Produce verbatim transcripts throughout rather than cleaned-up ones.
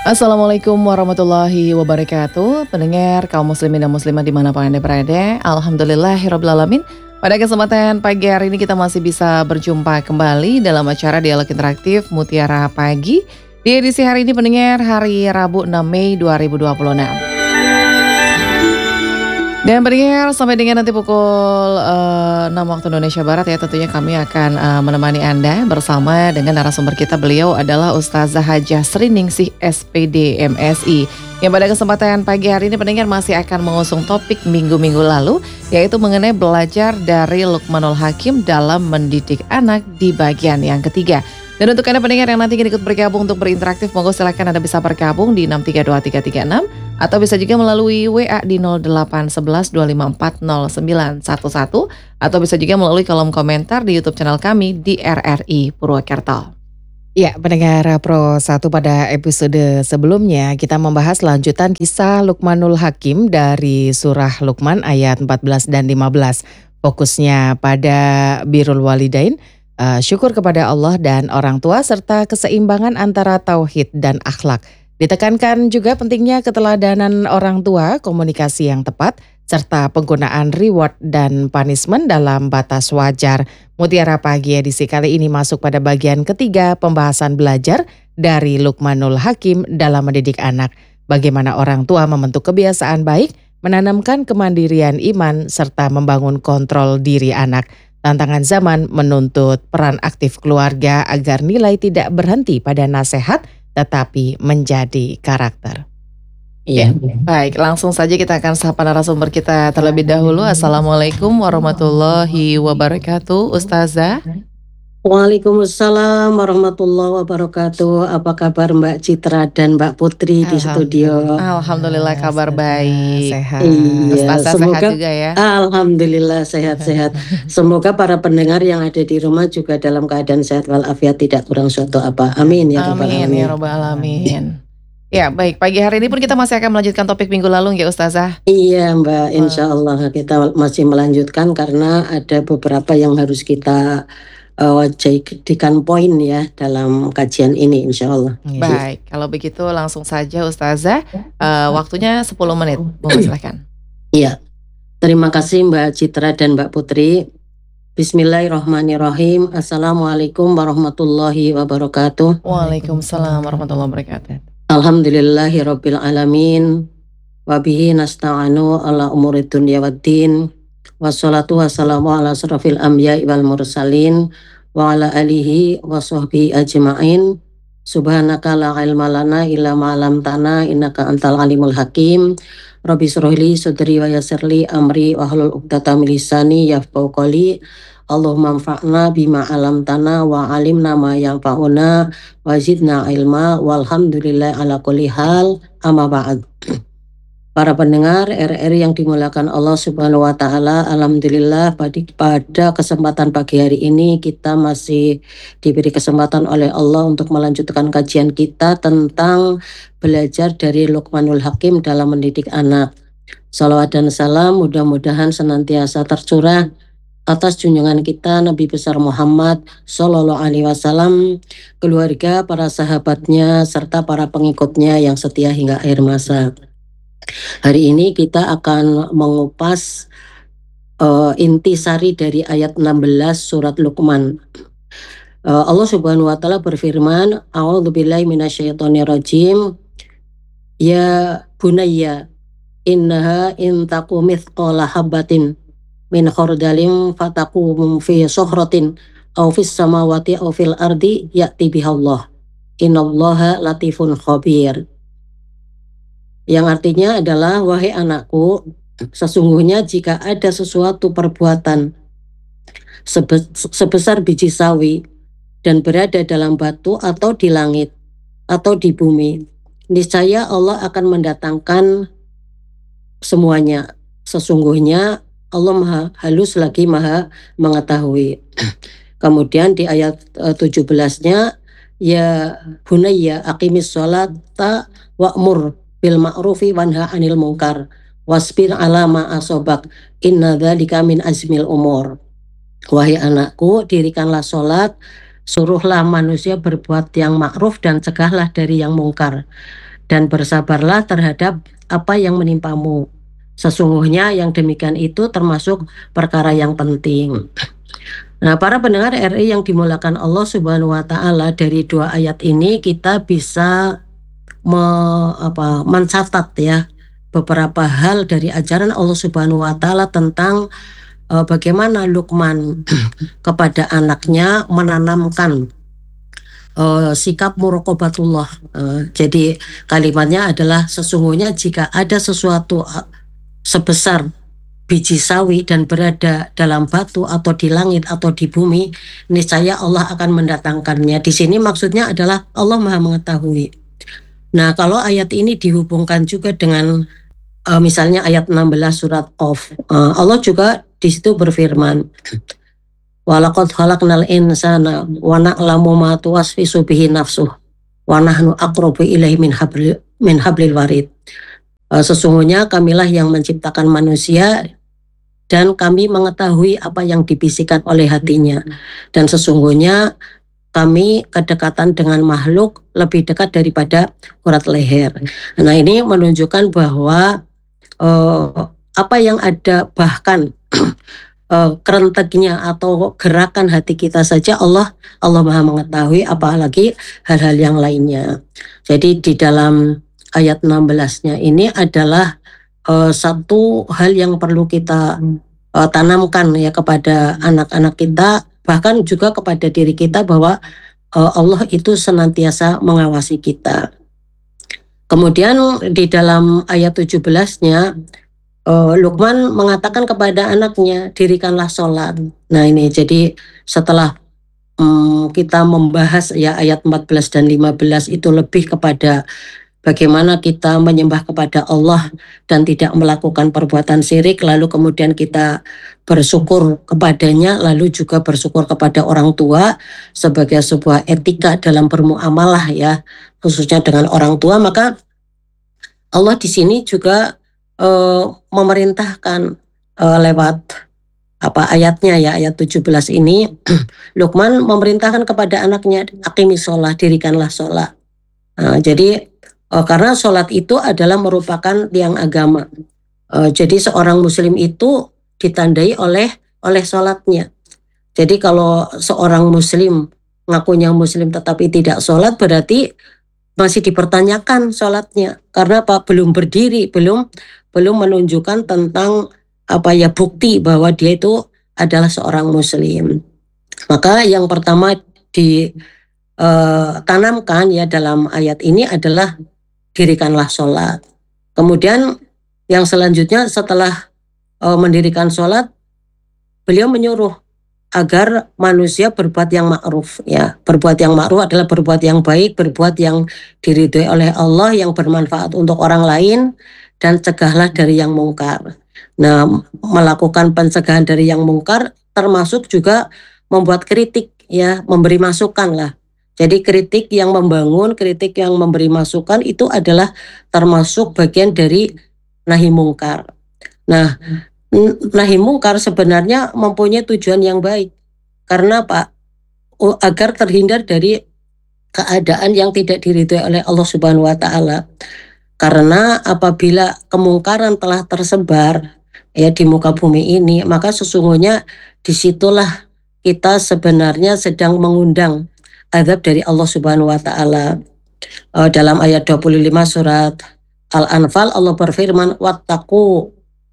Assalamualaikum warahmatullahi wabarakatuh. Pendengar kaum muslimin dan muslimah dimanapun Anda berada, alhamdulillahirrabbilalamin. Pada kesempatan pagi hari ini kita masih bisa berjumpa kembali dalam acara Dialog Interaktif Mutiara Pagi. Di edisi hari ini pendengar, hari Rabu enam Mei dua ribu dua puluh enam. Dan pendengar, sampai dengan nanti pukul uh, enam waktu Indonesia Barat ya, tentunya kami akan uh, menemani Anda bersama dengan narasumber kita. Beliau adalah Ustazah Hajah Sri Ningsih S P D M Si, yang pada kesempatan pagi hari ini pendengar masih akan mengusung topik minggu-minggu lalu, yaitu mengenai belajar dari Luqmanul Hakim dalam mendidik anak di bagian yang ketiga. Dan untuk Anda pendengar yang nanti ingin ikut bergabung untuk berinteraksi, monggo silakan Anda bisa bergabung di enam tiga dua tiga tiga enam atau bisa juga melalui W A di nol delapan satu satu dua lima empat nol sembilan satu satu atau bisa juga melalui kolom komentar di YouTube channel kami di R R I Purwokerto. Ya, pendengar Pro satu, pada episode sebelumnya kita membahas lanjutan kisah Luqmanul Hakim dari surah Luqman ayat empat belas dan lima belas. Fokusnya pada birrul walidain, uh, syukur kepada Allah dan orang tua, serta keseimbangan antara tauhid dan akhlak. Ditekankan juga pentingnya keteladanan orang tua, komunikasi yang tepat, serta penggunaan reward dan punishment dalam batas wajar. Mutiara Pagi edisi kali ini masuk pada bagian ketiga, pembahasan belajar dari Luqmanul Hakim dalam mendidik anak. Bagaimana orang tua membentuk kebiasaan baik, menanamkan kemandirian iman, serta membangun kontrol diri anak. Tantangan zaman menuntut peran aktif keluarga agar nilai tidak berhenti pada nasihat, tetapi menjadi karakter. Iya, ya, baik, langsung saja kita akan sapa narasumber kita terlebih dahulu. Assalamualaikum warahmatullahi wabarakatuh, Ustazah. Waalaikumsalam warahmatullahi wabarakatuh. Apa kabar Mbak Citra dan Mbak Putri di studio? Alhamdulillah kabar baik. Sehat. Iya, Ustazah semoga, sehat juga ya. Alhamdulillah sehat-sehat. Semoga para pendengar yang ada di rumah juga dalam keadaan sehat walafiat, tidak kurang suatu apa. Amin ya rabbal alamin. Amin ya rabbal alamin. Ya, baik, pagi hari ini pun kita masih akan melanjutkan topik minggu lalu ya Ustazah. Iya Mbak, insya Allah kita masih melanjutkan karena ada beberapa yang harus kita uh, jadikan poin ya dalam kajian ini insya Allah. Baik, kalau begitu langsung saja Ustazah, uh, waktunya sepuluh menit, mohon silakan. Iya, terima kasih Mbak Citra dan Mbak Putri. Bismillahirrahmanirrahim. Assalamualaikum warahmatullahi wabarakatuh. Waalaikumsalam warahmatullahi wabarakatuh. Alhamdulillahirabbil alamin. Wabihi nasta'anu ala umuri dunya waddin. Wassalatu wassalamu ala asrafil anbiya'i wal mursalin wa ala alihi wa sahbihi ajma'in. Subhanaka la ilma lana illa ma 'allamtana innaka antal alimul hakim. Rabbi shrahli sadri wa yassirli amri wa hlul 'uqdatam min lisani yafqahu qawli. Allahumma anfa'na bima 'allamtana wa 'alimna ma yanfa'una wa zidna ilma walhamdulillah ala kulli hal, amma ba'd. Para pendengar R R I yang dimuliakan Allah Subhanahu wa taala, alhamdulillah pada pada kesempatan pagi hari ini kita masih diberi kesempatan oleh Allah untuk melanjutkan kajian kita tentang belajar dari Luqmanul Hakim dalam mendidik anak. Salawat dan salam mudah-mudahan senantiasa tercurah atas junjungan kita Nabi besar Muhammad Sallallahu Alaihi Wasallam, keluarga, para sahabatnya, serta para pengikutnya yang setia hingga akhir masa. Hari ini kita akan mengupas uh, intisari dari ayat enam belas surat Luqman. Uh, Allah Subhanahu Wa Taala berfirman, A'udzubillahi minasyaitonirrajim. Ya bunayya, innaha in taku mithqala habbatin min khardalin fatakum fi sohrotin aw fis samawati aw fil ardi ya'ti bihallah innallaha latifun khabir. Yang artinya adalah, wahai anakku, sesungguhnya jika ada sesuatu perbuatan sebe- sebesar biji sawi dan berada dalam batu atau di langit atau di bumi, niscaya Allah akan mendatangkan semuanya. Sesungguhnya Allah maha halus lagi maha mengetahui. Kemudian di ayat uh, tujuh belas-nya, ya bunayya aqimis sholata wa'mur bil ma'rufi wanha 'anil munkar wasbir 'ala ma asobak inna dzalika min azmil umur. Wahai anakku, dirikanlah sholat, suruhlah manusia berbuat yang ma'ruf dan cegahlah dari yang mungkar. dan bersabarlah terhadap apa yang menimpamu. Sesungguhnya yang demikian itu termasuk perkara yang penting. Nah, para pendengar R I yang dimulakan Allah Subhanahu wa taala, dari dua ayat ini kita bisa me, apa, mencatat ya beberapa hal dari ajaran Allah Subhanahu wa taala tentang uh, bagaimana Luqman kepada anaknya menanamkan uh, sikap muraqabatullah. Uh, jadi kalimatnya adalah sesungguhnya jika ada sesuatu uh, sebesar biji sawi dan berada dalam batu atau di langit atau di bumi, niscaya Allah akan mendatangkannya. Di sini maksudnya adalah Allah Maha mengetahui. Nah, kalau ayat ini dihubungkan juga dengan uh, misalnya ayat enam belas surat Qaf, uh, Allah juga di situ berfirman, walaqad khalaqnal insana wa na'lamu ma tuwaswisu bihi nafsuh wa nahnu aqrabu ilaihi min hablil min hablil warid. Uh, sesungguhnya kamilah yang menciptakan manusia dan kami mengetahui apa yang dibisikkan oleh hatinya, dan sesungguhnya kami kedekatan dengan makhluk lebih dekat daripada urat leher. Nah, ini menunjukkan bahwa uh, apa yang ada bahkan uh, kerenteknya atau gerakan hati kita saja Allah Allah Maha mengetahui, apalagi hal-hal yang lainnya. Jadi di dalam ayat enam belas-nya ini adalah uh, satu hal yang perlu kita uh, tanamkan ya kepada anak-anak kita, bahkan juga kepada diri kita, bahwa uh, Allah itu senantiasa mengawasi kita. Kemudian di dalam ayat tujuh belas-nya uh, Luqman mengatakan kepada anaknya, dirikanlah sholat. Nah, ini jadi setelah um, kita membahas ya ayat empat belas dan lima belas itu lebih kepada bagaimana kita menyembah kepada Allah dan tidak melakukan perbuatan syirik, lalu kemudian kita bersyukur kepadanya, lalu juga bersyukur kepada orang tua sebagai sebuah etika dalam bermuamalah ya, khususnya dengan orang tua. Maka Allah di sini juga uh, memerintahkan uh, lewat apa ayatnya ya, ayat tujuh belas ini Luqman memerintahkan kepada anaknya, aqimis sholat, dirikanlah sholat. Nah, jadi Uh, karena sholat itu adalah merupakan tiang agama. Uh, jadi seorang muslim itu ditandai oleh oleh sholatnya. Jadi kalau seorang muslim ngakunya muslim tetapi tidak sholat, berarti masih dipertanyakan sholatnya. Karena apa? Belum berdiri, belum belum menunjukkan tentang apa ya bukti bahwa dia itu adalah seorang muslim. Maka yang pertama ditanamkan uh, ya dalam ayat ini adalah dirikanlah sholat. Kemudian yang selanjutnya setelah uh, mendirikan sholat, beliau menyuruh agar manusia berbuat yang ma'ruf ya. Berbuat yang ma'ruf adalah berbuat yang baik, berbuat yang diridhoi oleh Allah, yang bermanfaat untuk orang lain, dan cegahlah dari yang mungkar. Nah, melakukan pencegahan dari yang mungkar termasuk juga membuat kritik ya, memberi masukan lah. Jadi kritik yang membangun, kritik yang memberi masukan itu adalah termasuk bagian dari nahi mungkar. Nah, nahi mungkar sebenarnya mempunyai tujuan yang baik. Karena Pak, agar terhindar dari keadaan yang tidak diridhoi oleh Allah Subhanahu wa taala. Karena apabila kemungkaran telah tersebar ya di muka bumi ini, maka sesungguhnya disitulah kita sebenarnya sedang mengundang azab dari Allah Subhanahu wa taala. Uh, dalam ayat dua puluh lima surat Al-Anfal Allah berfirman, wattaqu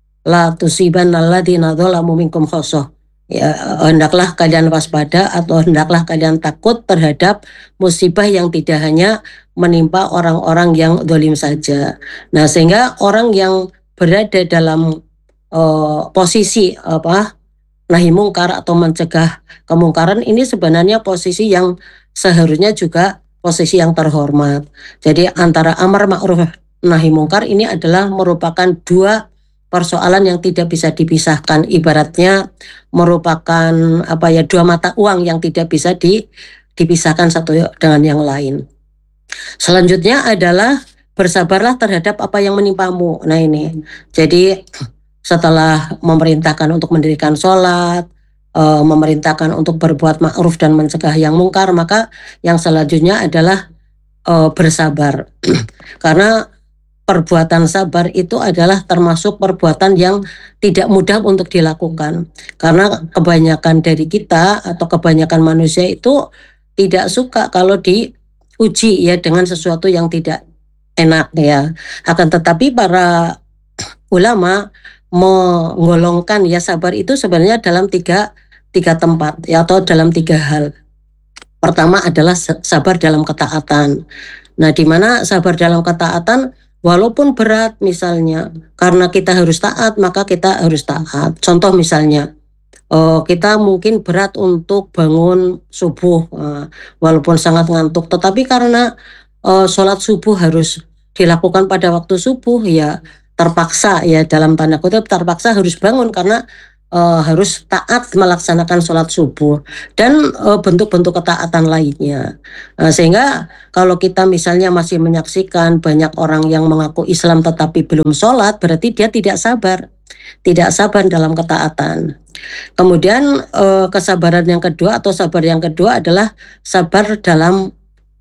la tusibanna alladziina dzalamu minkum khassah. Ya, hendaklah kalian waspada atau hendaklah kalian takut terhadap musibah yang tidak hanya menimpa orang-orang yang zalim saja. Nah, sehingga orang yang berada dalam uh, posisi apa nahi mungkar atau mencegah kemungkaran ini sebenarnya posisi yang seharusnya juga posisi yang terhormat. Jadi antara amar ma'ruf nahi mungkar ini adalah merupakan dua persoalan yang tidak bisa dipisahkan. Ibaratnya merupakan apa ya dua mata uang yang tidak bisa di, dipisahkan satu dengan yang lain. Selanjutnya adalah bersabarlah terhadap apa yang menimpamu. Nah ini, jadi setelah memerintahkan untuk mendirikan sholat, Uh, memerintahkan untuk berbuat ma'ruf dan mencegah yang mungkar, maka yang selanjutnya adalah uh, bersabar. Karena perbuatan sabar itu adalah termasuk perbuatan yang tidak mudah untuk dilakukan. Karena kebanyakan dari kita atau kebanyakan manusia itu tidak suka kalau diuji ya dengan sesuatu yang tidak enak ya. Akan tetapi para ulama menggolongkan ya sabar itu sebenarnya dalam tiga tiga tempat ya, atau dalam tiga hal. Pertama adalah sabar dalam ketaatan. Nah, di mana sabar dalam ketaatan walaupun berat misalnya, karena kita harus taat maka kita harus taat. Contoh misalnya, uh, kita mungkin berat untuk bangun subuh, uh, walaupun sangat ngantuk, tetapi karena uh, sholat subuh harus dilakukan pada waktu subuh, ya terpaksa ya dalam tanda kutip terpaksa harus bangun karena uh, harus taat melaksanakan sholat subuh dan uh, bentuk-bentuk ketaatan lainnya. Uh, sehingga kalau kita misalnya masih menyaksikan banyak orang yang mengaku Islam tetapi belum sholat, berarti dia tidak sabar, tidak sabar dalam ketaatan. Kemudian eh, kesabaran yang kedua atau sabar yang kedua adalah sabar dalam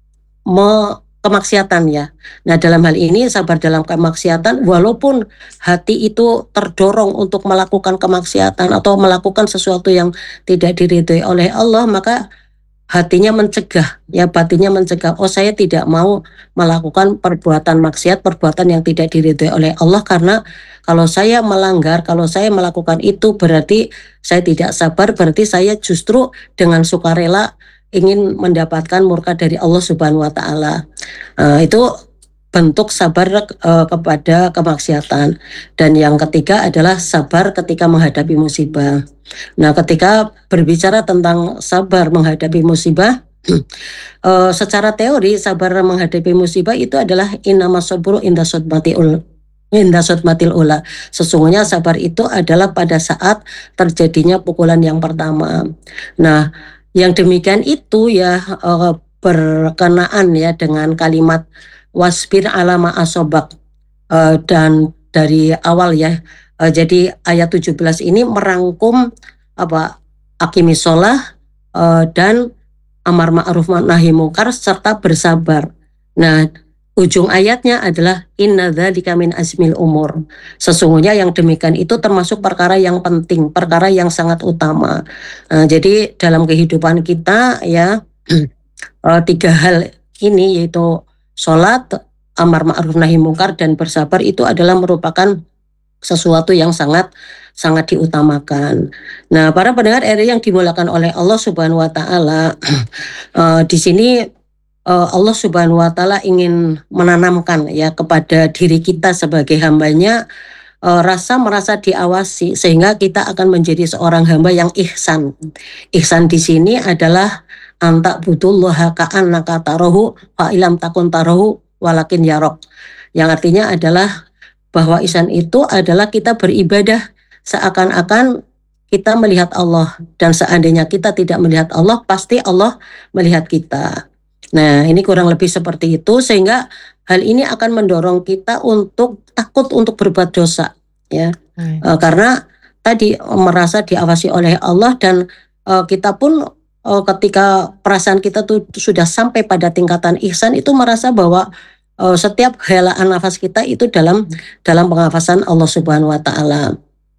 me- kemaksiatan ya. Nah, dalam hal ini sabar dalam kemaksiatan walaupun hati itu terdorong untuk melakukan kemaksiatan atau melakukan sesuatu yang tidak diridhoi oleh Allah, maka hatinya mencegah, ya batinnya mencegah. Oh, saya tidak mau melakukan perbuatan maksiat, perbuatan yang tidak diridhoi oleh Allah, karena kalau saya melanggar, kalau saya melakukan itu berarti saya tidak sabar, berarti saya justru dengan sukarela ingin mendapatkan murka dari Allah Subhanahu wa taala. Uh, itu bentuk sabar uh, kepada kemaksiatan. Dan yang ketiga adalah sabar ketika menghadapi musibah. Nah, ketika berbicara tentang sabar menghadapi musibah, uh, secara teori sabar menghadapi musibah itu adalah innamas sabru inda sodmatiul inda sodmatil ula. Sesungguhnya sabar itu adalah pada saat terjadinya pukulan yang pertama. Nah, yang demikian itu ya uh, berkenaan ya dengan kalimat wasbir alama asobak, uh, dan dari awal ya. Uh, jadi ayat tujuh belas ini merangkum apa akimis sholah uh, dan amar ma'ruf nahi mungkar serta bersabar. Nah, ujung ayatnya adalah inna dzalika min azmil umur. Sesungguhnya yang demikian itu termasuk perkara yang penting, perkara yang sangat utama. Uh, jadi dalam kehidupan kita ya uh, tiga hal ini, yaitu sholat, amar ma'ruf nahi mungkar, dan bersabar itu adalah merupakan sesuatu yang sangat sangat diutamakan. Nah, para pendengar R I yang dimulakan oleh Allah Subhanahu wa taala, uh, di sini uh, Allah Subhanahu wa taala ingin menanamkan ya kepada diri kita sebagai hambanya uh, rasa merasa diawasi, sehingga kita akan menjadi seorang hamba yang ihsan. Ihsan di sini adalah antak butullaha ka'annaka tarahu fa ilam takun tarahu walakin yarok. Yang artinya adalah bahwa ihsan itu adalah kita beribadah seakan-akan kita melihat Allah, dan seandainya kita tidak melihat Allah, pasti Allah melihat kita. Nah, ini kurang lebih seperti itu, sehingga hal ini akan mendorong kita untuk takut untuk berbuat dosa ya. Hmm. E, karena tadi merasa diawasi oleh Allah, dan e, kita pun e, ketika perasaan kita tuh sudah sampai pada tingkatan ihsan itu merasa bahwa Uh, setiap helaan nafas kita itu dalam dalam pengawasan Allah Subhanahu wa taala.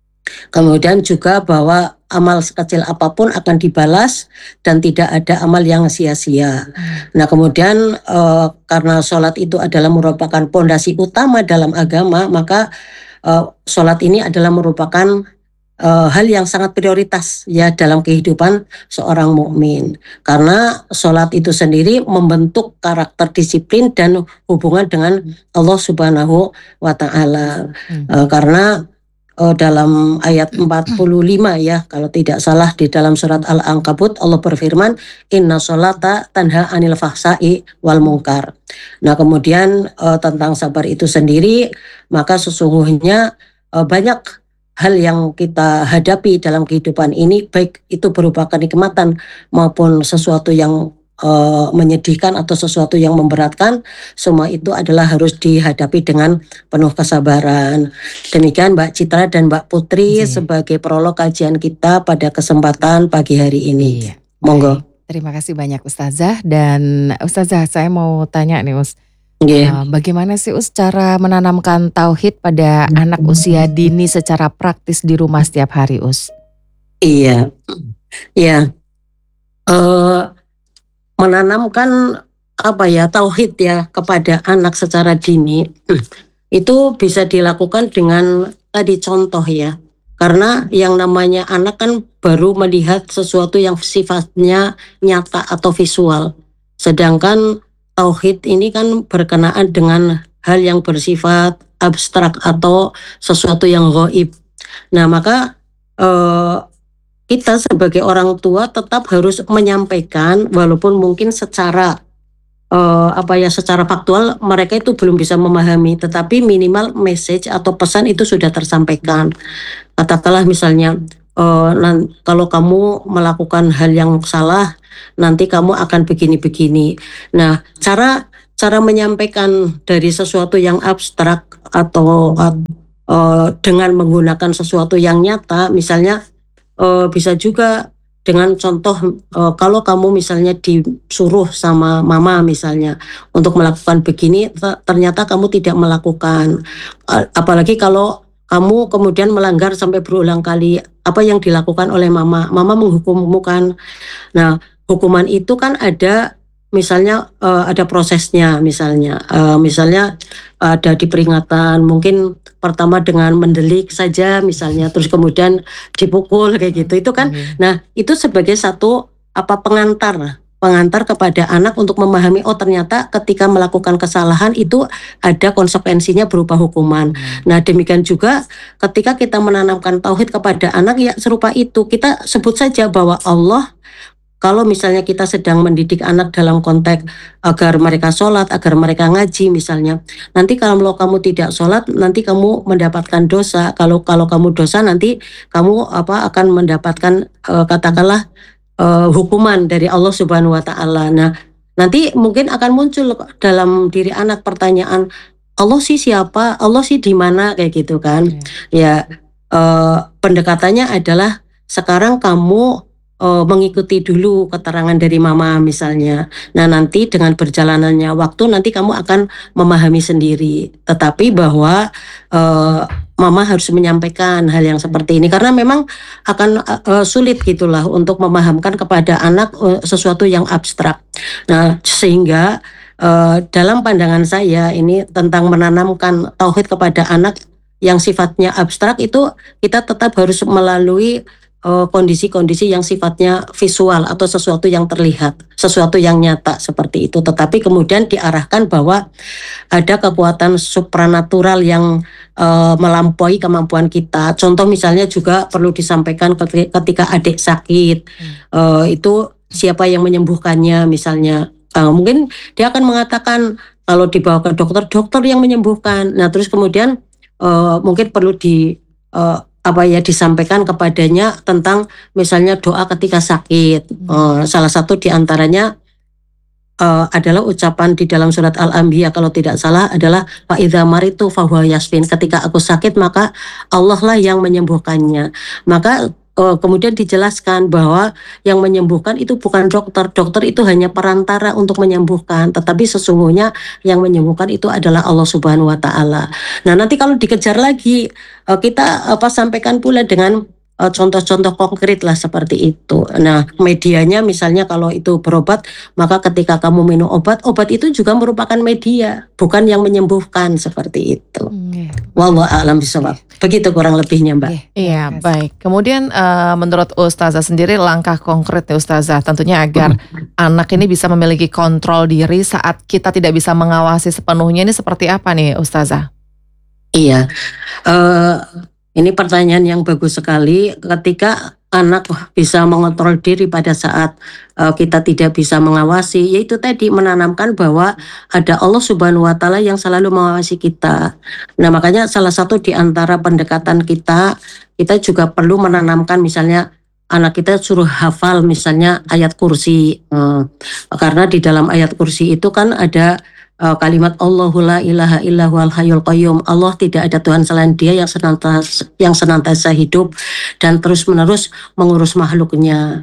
Kemudian juga bahwa amal sekecil apapun akan dibalas dan tidak ada amal yang sia-sia. Nah, kemudian uh, karena sholat itu adalah merupakan pondasi utama dalam agama, maka uh, sholat ini adalah merupakan Uh, hal yang sangat prioritas ya dalam kehidupan seorang mukmin, karena sholat itu sendiri membentuk karakter disiplin dan hubungan dengan Allah Subhanahu wa taala. Hmm. Uh, karena uh, dalam ayat empat puluh lima ya, kalau tidak salah, di dalam surat Al-Ankabut Allah berfirman inna sholata tanha anil fahsai wal munkar. Nah, kemudian uh, tentang sabar itu sendiri, maka sesungguhnya uh, banyak hal yang kita hadapi dalam kehidupan ini, baik itu berupa kenikmatan maupun sesuatu yang uh, menyedihkan atau sesuatu yang memberatkan, semua itu adalah harus dihadapi dengan penuh kesabaran. Demikian Mbak Citra dan Mbak Putri, Ji. Sebagai prolog kajian kita pada kesempatan pagi hari ini. Iya. Monggo. Terima kasih banyak Ustazah. Dan Ustazah, saya mau tanya nih Us. Nggih. Eee, bagaimana sih Us cara menanamkan tauhid pada anak usia dini secara praktis di rumah setiap hari Us? Iya, iya. Eee, menanamkan apa ya, tauhid ya kepada anak secara dini, itu bisa dilakukan dengan tadi contoh ya. Karena yang namanya anak kan baru melihat sesuatu yang sifatnya nyata atau visual. Sedangkan tauhid ini kan berkenaan dengan hal yang bersifat abstrak atau sesuatu yang gaib. Nah, maka eee, kita sebagai orang tua tetap harus menyampaikan walaupun mungkin secara eee, apa ya, secara faktual mereka itu belum bisa memahami, tetapi minimal message atau pesan itu sudah tersampaikan. Katakanlah misalnya, eee, nan kalau kamu melakukan hal yang salah, nanti kamu akan begini-begini. Nah, cara cara menyampaikan dari sesuatu yang abstrak atau at eee, dengan menggunakan sesuatu yang nyata, misalnya Eee, bisa juga dengan contoh, eee, kalau kamu misalnya disuruh sama mama misalnya untuk melakukan begini, te ternyata kamu tidak melakukan, eee, apalagi kalau kamu kemudian melanggar sampai berulang kali, apa yang dilakukan oleh mama, mama menghukummu kan. Nah, hukuman itu kan ada misalnya, eee, ada prosesnya misalnya, eee, misalnya ada di peringatan mungkin pertama dengan mendelik saja misalnya, terus kemudian dipukul kayak gitu, itu kan. Oke. Nah, itu sebagai satu apa, pengantar pengantar kepada anak untuk memahami, oh ternyata ketika melakukan kesalahan itu ada konsekuensinya berupa hukuman. Hukuman. Nah, demikian juga ketika kita menanamkan tauhid kepada anak ya serupa itu, kita sebut saja bahwa Allah, kalau misalnya kita sedang mendidik anak dalam konteks agar mereka sholat, agar mereka ngaji misalnya, nanti kalau kamu tidak sholat, nanti kamu mendapatkan dosa. Kalau kalau kamu dosa, nanti kamu apa akan mendapatkan eh, katakanlah eh, hukuman dari Allah Subhanahu Wa Taala. Nah, nanti mungkin akan muncul dalam diri anak pertanyaan, Allah sih siapa? Allah sih di mana? Kayak gitu kan? Oke. Ya, eh, pendekatannya adalah sekarang kamu eee, mengikuti dulu keterangan dari mama misalnya. Nah, nanti dengan berjalannya waktu nanti kamu akan memahami sendiri. Tetapi bahwa, eee, mama harus menyampaikan hal yang seperti ini karena memang akan, eee, sulit gitulah untuk memahamkan kepada anak, eee, sesuatu yang abstrak. Nah, sehingga, eee, dalam pandangan saya ini tentang menanamkan tauhid kepada anak yang sifatnya abstrak itu kita tetap harus melalui Eee, kondisi-kondisi yang sifatnya visual atau sesuatu yang terlihat, sesuatu yang nyata seperti itu. Tetapi kemudian diarahkan bahwa ada kekuatan supranatural yang, eee, melampaui kemampuan kita. Contoh misalnya juga perlu disampaikan keti ketika adik sakit, Hmm. eee, itu siapa yang menyembuhkannya misalnya. Eee, mungkin dia akan mengatakan kalau dibawa ke dokter, dokter yang menyembuhkan. Nah, terus kemudian, eee, mungkin perlu di, eee apa ya, disampaikan kepadanya tentang misalnya doa ketika sakit. Hmm. Eee, salah satu di antaranya, eee, adalah ucapan di dalam surat Al-Anbiya kalau tidak salah adalah, "Fa idza maritu fahuwa yashfin." Ketika aku sakit maka Allah lah yang menyembuhkannya. Maka, eee, kemudian dijelaskan bahwa yang menyembuhkan itu bukan dokter, dokter itu hanya perantara untuk menyembuhkan, tetapi sesungguhnya yang menyembuhkan itu adalah Allah Subhanahu Wa Taala. Nah, nanti kalau dikejar lagi, eee, kita apa, sampaikan pula dengan, eee, contoh-contoh konkret lah seperti itu. Nah, medianya misalnya kalau itu berobat, maka ketika kamu minum obat, obat itu juga merupakan media, bukan yang menyembuhkan, seperti itu. Oke. Wallahu a'lam bishawab. Begitu kurang lebihnya, Mbak. Oke, Iya, terima kasih. baik. Kemudian eh, menurut Ustazah sendiri langkah konkret ya Ustazah tentunya agar anak ini bisa memiliki kontrol diri saat kita tidak bisa mengawasi sepenuhnya ini seperti apa nih Ustazah? Iya, eee, ini pertanyaan yang bagus sekali. Ketika anak bisa mengontrol diri pada saat, eee, kita tidak bisa mengawasi, yaitu tadi menanamkan bahwa ada Allah Subhanahu Wa Taala yang selalu mengawasi kita. Nah, makanya salah satu di antara pendekatan kita, kita juga perlu menanamkan misalnya anak kita suruh hafal misalnya ayat kursi, eee, karena di dalam ayat kursi itu kan ada Eee, kalimat Allahu la ilaha illa huwal hayyul qayyum. Allah tidak ada Tuhan selain Dia yang senantiasa yang senantiasa hidup dan terus-menerus mengurus makhluknya.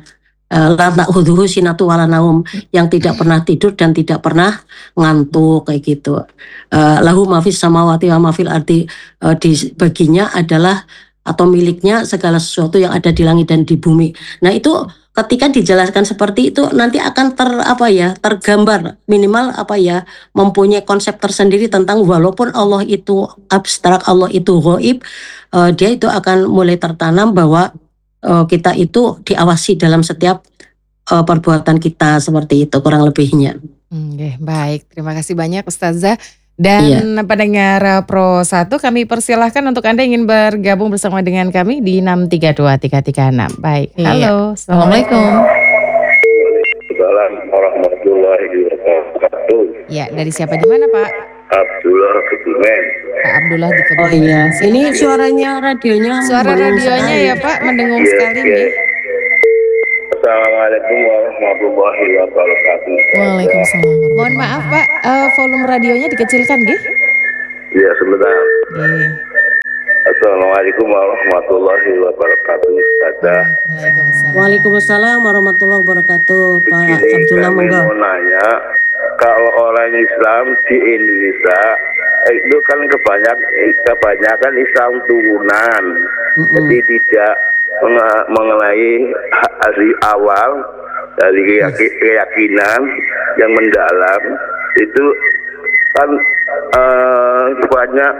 Uh, la ta'khudhuhu sinatu wala naum, yang tidak pernah tidur dan tidak pernah ngantuk kayak gitu. Uh, lahu ma fis samawati wa ma fil ardi, uh, di baginya adalah atau miliknya segala sesuatu yang ada di langit dan di bumi. Nah itu ketika dijelaskan seperti itu nanti akan ter apa ya tergambar minimal apa ya mempunyai konsep tersendiri tentang walaupun Allah itu abstrak, Allah itu ghaib, uh, dia itu akan mulai tertanam bahwa uh, kita itu diawasi dalam setiap uh, perbuatan kita, seperti itu kurang lebihnya. Hmm, oke, baik, terima kasih banyak Ustazah. Dan iya. Pendengar Pro satu, kami persilahkan untuk Anda ingin bergabung bersama dengan kami di enam tiga dua tiga tiga enam. Baik, iya. Halo, Assalamualaikum. Assalamualaikum warahmatullahi wabarakatuh. Ya, dari siapa di mana Pak? Abdullah Kebumen. Pak Abdullah di Kebumen. Oh iya, ini suaranya radionya. Suara radionya ya Pak, mendengung yes, sekali yes. nih. Assalamualaikum warahmatullahi wabarakatuh. Waalaikumsalam. Mohon maaf Pak, uh, volume radionya dikecilkan nggih? Iya sebentar. Nggih. Assalamualaikum warahmatullahi wabarakatuh. Ustazah. Waalaikumsalam. Waalaikumsalam warahmatullahi wabarakatuh. Pak Begini, Abdullah kami monggo. mau nanya, kalau orang Islam di Indonesia itu kan kebanyakan kebanyakan Islam turunan, mm-hmm. jadi tidak mengenai dari awal dari keyakinan yang mendalam itu kan eh, banyak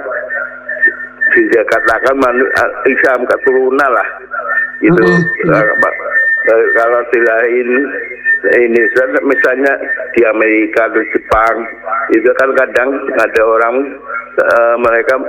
bisa katakan Islam keturunan lah gitu. Mm-hmm. Kalau di lain Indonesia misalnya di Amerika atau Jepang itu kan kadang ada orang uh, mereka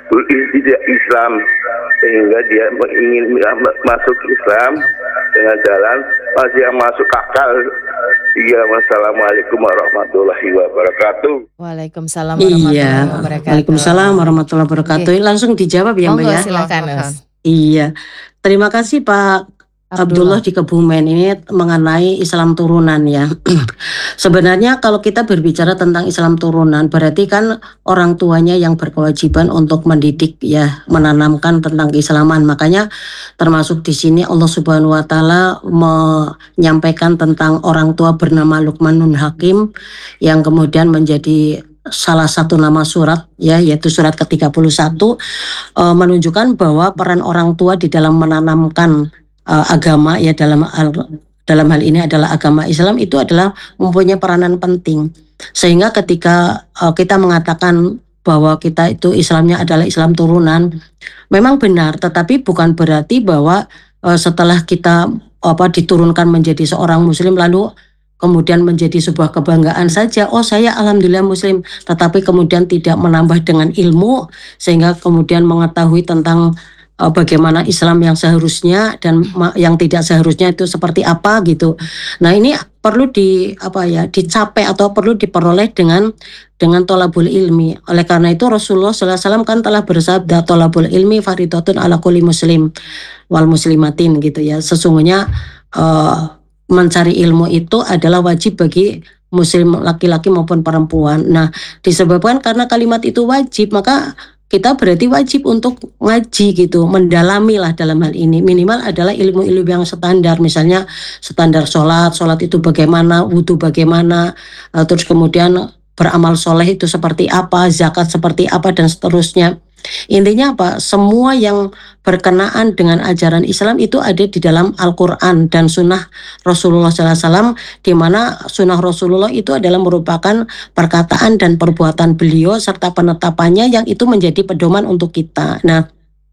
tidak Islam sehingga dia ingin masuk Islam dengan jalan masih yang masuk akal. Iya, wassalamualaikum warahmatullahi wabarakatuh. Waalaikumsalam warahmatullahi iya. wabarakatuh. Waalaikumsalam warahmatullahi wabarakatuh. Iya. Langsung dijawab ya Mbak ya. Silakan. Iya. Terima kasih Pak Abdullah, Abdullah di Kebumen ini mengenai Islam turunan ya. Sebenarnya kalau kita berbicara tentang Islam turunan berarti kan orang tuanya yang berkewajiban untuk mendidik ya, menanamkan tentang keislaman. Makanya termasuk di sini Allah Subhanahu wa taala menyampaikan tentang orang tua bernama Luqmanul Hakim yang kemudian menjadi salah satu nama surat ya, yaitu surat ke tiga puluh satu, uh, menunjukkan bahwa peran orang tua di dalam menanamkan Uh, agama ya dalam hal, dalam hal ini adalah agama Islam itu adalah mempunyai peranan penting, sehingga ketika uh, kita mengatakan bahwa kita itu Islamnya adalah Islam turunan memang benar, tetapi bukan berarti bahwa uh, setelah kita apa diturunkan menjadi seorang muslim lalu kemudian menjadi sebuah kebanggaan saja, oh saya alhamdulillah muslim, tetapi kemudian tidak menambah dengan ilmu sehingga kemudian mengetahui tentang bagaimana Islam yang seharusnya dan yang tidak seharusnya itu seperti apa gitu. Nah ini perlu di apa ya dicapai atau perlu diperoleh dengan dengan thalabul ilmi. Oleh karena itu Rasulullah shallallahu alaihi wasallam kan telah bersabda thalabul ilmi fardhatun ala kulli muslim wal muslimatin gitu ya. Sesungguhnya uh, mencari ilmu itu adalah wajib bagi muslim laki-laki maupun perempuan. Nah disebabkan karena kalimat itu wajib maka kita berarti wajib untuk ngaji gitu, mendalami lah dalam hal ini. Minimal adalah ilmu-ilmu yang standar, misalnya standar sholat, sholat itu bagaimana, wudhu bagaimana, terus kemudian beramal soleh itu seperti apa, zakat seperti apa, dan seterusnya. Intinya apa? Semua yang berkenaan dengan ajaran Islam itu ada di dalam Al-Quran dan Sunnah Rasulullah shallallahu alaihi wasallam, di mana Sunnah Rasulullah itu adalah merupakan perkataan dan perbuatan beliau serta penetapannya yang itu menjadi pedoman untuk kita. Nah,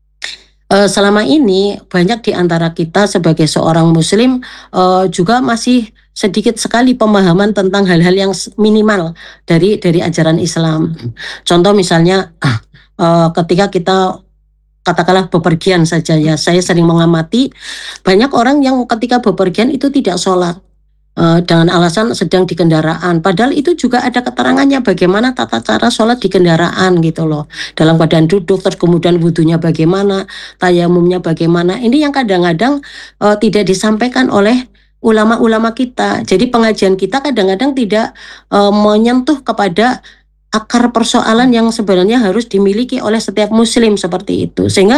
selama ini banyak di antara kita sebagai seorang Muslim juga masih sedikit sekali pemahaman tentang hal-hal yang minimal dari dari ajaran Islam. Contoh misalnya Uh, ketika kita katakanlah bepergian saja ya, saya sering mengamati banyak orang yang ketika bepergian itu tidak sholat uh, dengan alasan sedang di kendaraan, padahal itu juga ada keterangannya bagaimana tata cara sholat di kendaraan gitu loh, dalam keadaan duduk, terus kemudian wudhunya bagaimana, tayamumnya bagaimana. Ini yang kadang-kadang uh, tidak disampaikan oleh ulama-ulama kita. Jadi pengajian kita kadang-kadang tidak uh, menyentuh kepada akar persoalan yang sebenarnya harus dimiliki oleh setiap muslim seperti itu. Sehingga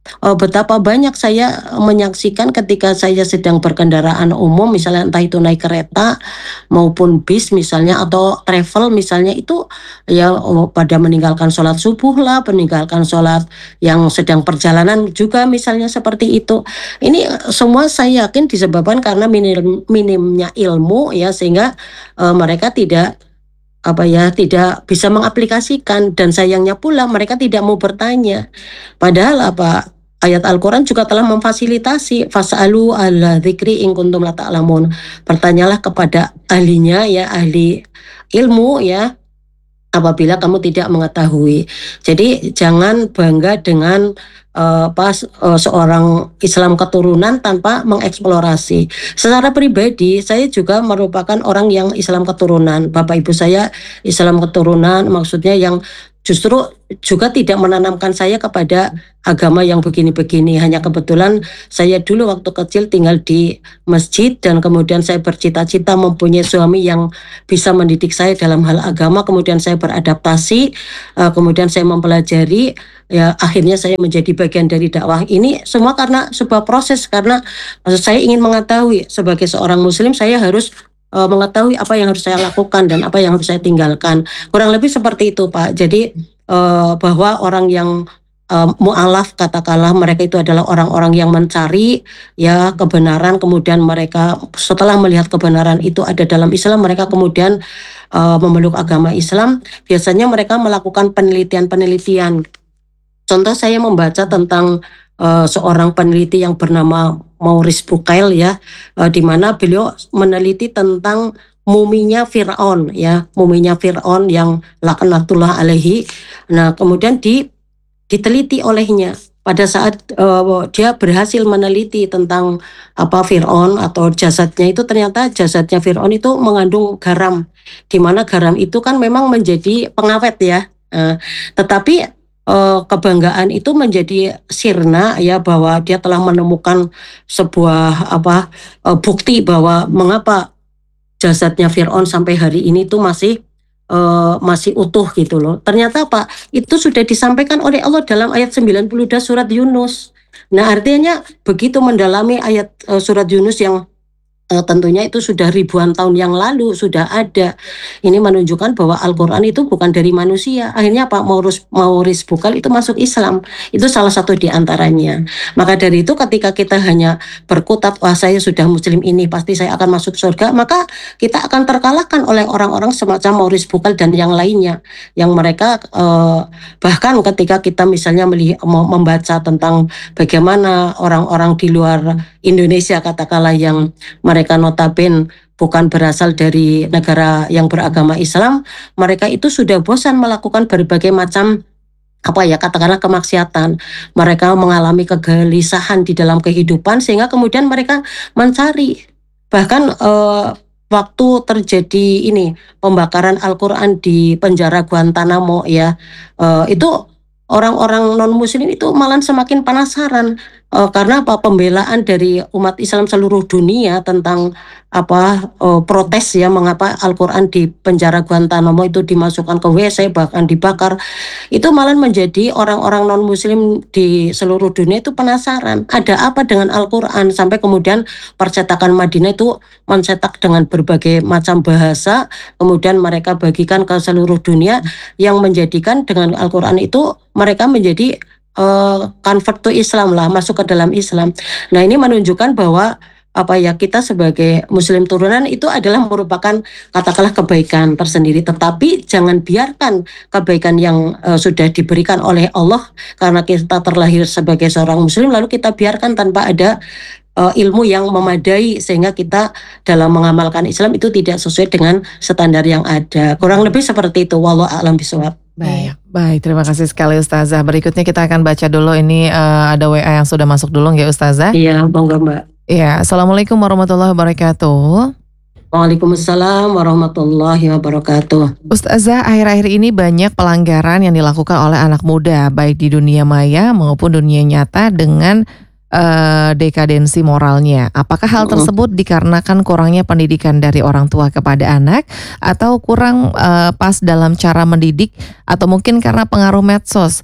uh, betapa banyak saya menyaksikan ketika saya sedang berkendaraan umum, misalnya entah itu naik kereta maupun bis misalnya atau travel misalnya, itu ya oh, pada meninggalkan sholat subuh lah, meninggalkan sholat yang sedang perjalanan juga misalnya seperti itu. Ini semua saya yakin disebabkan karena minim, minimnya ilmu ya, sehingga uh, mereka tidak apa ya tidak bisa mengaplikasikan, dan sayangnya pula mereka tidak mau bertanya. Padahal apa ayat Al-Quran juga telah memfasilitasi fas'alu ala dzikri in kuntum la ta'lamun. Bertanyalah kepada ahlinya ya, ahli ilmu ya, apabila kamu tidak mengetahui. Jadi jangan bangga dengan uh, pas uh, seorang Islam keturunan tanpa mengeksplorasi. Secara pribadi saya juga merupakan orang yang Islam keturunan. Bapak ibu saya Islam keturunan, maksudnya yang justru juga tidak menanamkan saya kepada agama yang begini-begini. Hanya kebetulan saya dulu waktu kecil tinggal di masjid, dan kemudian saya bercita-cita mempunyai suami yang bisa mendidik saya dalam hal agama. Kemudian saya beradaptasi, uh, kemudian saya mempelajari, ya akhirnya saya menjadi bagian dari dakwah ini. Semua karena sebuah proses, karena maksud saya ingin mengetahui sebagai seorang muslim saya harus uh, mengetahui apa yang harus saya lakukan dan apa yang harus saya tinggalkan. Kurang lebih seperti itu, Pak. Jadi uh, bahwa orang yang uh, mu'alaf, katakanlah mereka itu adalah orang-orang yang mencari ya kebenaran, kemudian mereka setelah melihat kebenaran itu ada dalam Islam, mereka kemudian uh, memeluk agama Islam. Biasanya mereka melakukan penelitian-penelitian. Contoh saya membaca tentang uh, seorang peneliti yang bernama Maurice Bucaille ya, uh, di mana beliau meneliti tentang muminya Fir'aun ya, muminya Fir'aun yang laknatullah alaihi. Nah, kemudian di, diteliti olehnya pada saat uh, dia berhasil meneliti tentang apa Fir'aun atau jasadnya itu, ternyata jasadnya Fir'aun itu mengandung garam, di mana garam itu kan memang menjadi pengawet ya, uh, tetapi Uh, kebanggaan itu menjadi sirna ya, bahwa dia telah menemukan sebuah apa uh, bukti bahwa mengapa jasadnya Fir'aun sampai hari ini tuh masih uh, masih utuh gitu loh. Ternyata apa? Itu sudah disampaikan oleh Allah dalam ayat sembilan puluh dua surat Yunus. Nah, artinya begitu mendalami ayat uh, surat Yunus yang Uh, tentunya itu sudah ribuan tahun yang lalu sudah ada. Ini menunjukkan bahwa Al-Quran itu bukan dari manusia. Akhirnya Pak Maurice, Maurice Bucaille itu masuk Islam. Itu salah satu di antaranya. Maka dari itu ketika kita hanya berkutat, wah saya sudah muslim ini pasti saya akan masuk surga, maka kita akan terkalahkan oleh orang-orang semacam Maurice Bucaille dan yang lainnya, yang mereka uh, bahkan ketika kita misalnya melihat, membaca tentang bagaimana orang-orang di luar Indonesia katakanlah yang mereka notabene bukan berasal dari negara yang beragama Islam, mereka itu sudah bosan melakukan berbagai macam apa ya katakanlah kemaksiatan. Mereka mengalami kegelisahan di dalam kehidupan sehingga kemudian mereka mencari. Bahkan eh, waktu terjadi ini pembakaran Al-Quran di penjara Guantanamo ya, eh, itu orang-orang non-muslim itu malah semakin penasaran. Uh, karena apa, pembelaan dari umat Islam seluruh dunia tentang apa uh, protes ya mengapa Al-Quran di penjara Guantanamo itu dimasukkan ke W C bahkan dibakar, itu malah menjadi orang-orang non-muslim di seluruh dunia itu penasaran ada apa dengan Al-Quran, sampai kemudian percetakan Madinah itu mencetak dengan berbagai macam bahasa, kemudian mereka bagikan ke seluruh dunia, yang menjadikan dengan Al-Quran itu mereka menjadi Uh, convert to Islam lah, masuk ke dalam Islam. Nah, ini menunjukkan bahwa apa ya kita sebagai muslim turunan itu adalah merupakan katakanlah kebaikan tersendiri, tetapi jangan biarkan kebaikan yang uh, sudah diberikan oleh Allah karena kita terlahir sebagai seorang muslim lalu kita biarkan tanpa ada uh, ilmu yang memadai sehingga kita dalam mengamalkan Islam itu tidak sesuai dengan standar yang ada. Kurang lebih seperti itu, wallahu a'lam bishawab. Baik, baik, terima kasih sekali Ustazah. Berikutnya kita akan baca dulu ini uh, ada W A yang sudah masuk dulu nggak Ustazah? Iya, monggo Mbak. Iya, Assalamualaikum warahmatullahi wabarakatuh. Waalaikumsalam warahmatullahi wabarakatuh. Ustazah, akhir-akhir ini banyak pelanggaran yang dilakukan oleh anak muda baik di dunia maya maupun dunia nyata dengan uh, dekadensi moralnya. Apakah hal tersebut dikarenakan kurangnya pendidikan dari orang tua kepada anak atau kurang uh, pas dalam cara mendidik atau mungkin karena pengaruh medsos?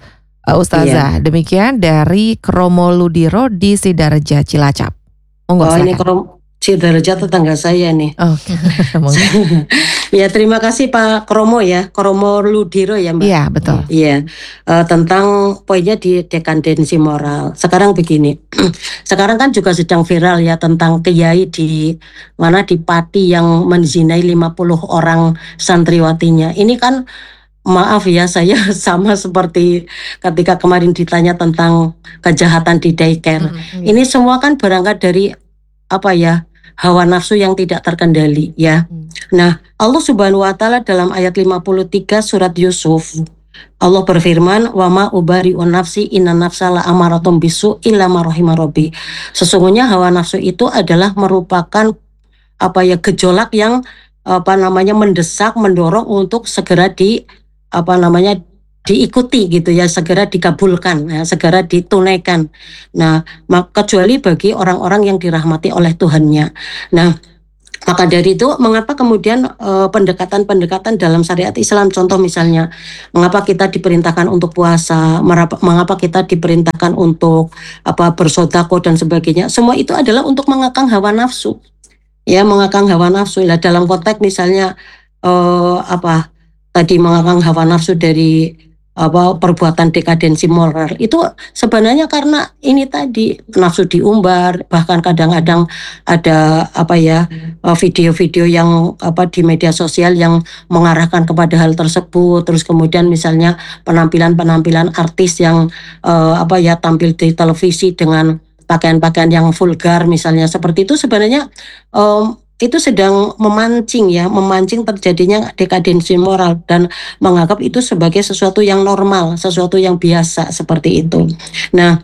Pak Ustazah. Iya. Demikian dari Kromo Ludiro di Sidareja Cilacap. Monggo, Oh ini silakan. Krom Sidareja tetangga saya nih. Oh, monggo. Ya terima kasih Pak Kromo ya, Kromo Ludiro ya Mbak. Iya, betul. Iya, eh, tentang poinnya di dekadensi moral. Sekarang begini, sekarang kan juga sedang viral ya tentang kiai di mana di Pati yang menzinai lima puluh orang santriwatinya. Ini kan maaf ya, saya sama seperti ketika kemarin ditanya tentang kejahatan di daycare. Mm-mm, Ini semua kan berangkat dari apa ya, hawa nafsu yang tidak terkendali ya. Hmm. Nah, Allah Subhanahu wa taala dalam ayat lima puluh tiga surat Yusuf, Allah berfirman, "Wa ma ubari'un nafsi inna nafsa la amaratum bisu illa ma rahima rabbi." Sesungguhnya hawa nafsu itu adalah merupakan apa ya, gejolak yang apa namanya mendesak, mendorong untuk segera di apa namanya diikuti gitu ya, segera dikabulkan, ya, segera ditunaikan. Nah, kecuali bagi orang-orang yang dirahmati oleh Tuhannya. Nah, maka dari itu mengapa kemudian uh, pendekatan-pendekatan dalam syariat Islam, contoh misalnya mengapa kita diperintahkan untuk puasa, mengapa kita diperintahkan untuk apa bersedekah dan sebagainya, semua itu adalah untuk mengekang hawa nafsu. Ya, mengekang hawa nafsu. Lah dalam konteks misalnya uh, apa tadi mengekang hawa nafsu dari apa perbuatan dekadensi moral itu sebenarnya karena ini tadi nafsu diumbar, bahkan kadang-kadang ada apa ya video-video yang apa di media sosial yang mengarahkan kepada hal tersebut. Terus kemudian misalnya penampilan-penampilan artis yang uh, apa ya tampil di televisi dengan pakaian-pakaian yang vulgar misalnya, seperti itu sebenarnya um, itu sedang memancing ya, memancing terjadinya dekadensi moral dan menganggap itu sebagai sesuatu yang normal, sesuatu yang biasa seperti itu. Nah,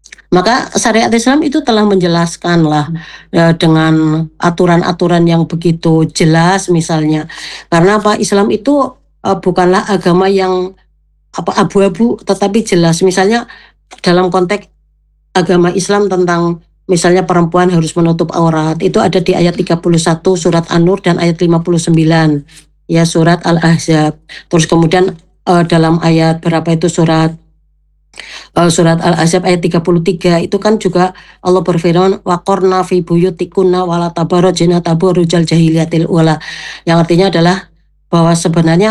maka syariat Islam itu telah menjelaskan lah ya, dengan aturan-aturan yang begitu jelas misalnya. Karena apa, Islam itu uh, bukanlah agama yang apa abu-abu, tetapi jelas. Misalnya dalam konteks agama Islam tentang misalnya perempuan harus menutup aurat, itu ada di ayat tiga puluh satu surat An-Nur dan ayat lima puluh sembilan ya surat Al-Ahzab. Terus kemudian uh, dalam ayat berapa itu surat uh, surat Al-Ahzab ayat tiga puluh tiga itu kan juga Allah berfirman waqorna fi buyutikunna wala tabarrajna tabarrujal jahiliyatil ula, yang artinya adalah bahwa sebenarnya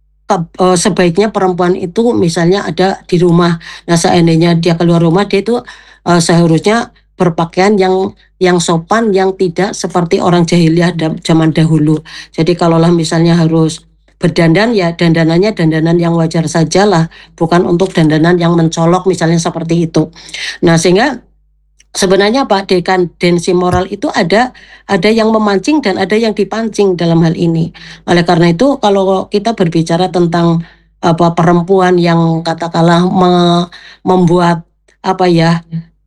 uh, sebaiknya perempuan itu misalnya ada di rumah. Nah, seandainya dia keluar rumah, dia itu uh, seharusnya berpakaian yang yang sopan, yang tidak seperti orang jahiliyah zaman dahulu. Jadi kalaulah misalnya harus berdandan, ya dandanannya dandanan yang wajar sajalah, bukan untuk dandanan yang mencolok misalnya seperti itu. Nah, sehingga sebenarnya Pak, dekadensi moral itu ada ada yang memancing dan ada yang dipancing dalam hal ini. Oleh karena itu kalau kita berbicara tentang apa perempuan yang katakanlah me, membuat apa ya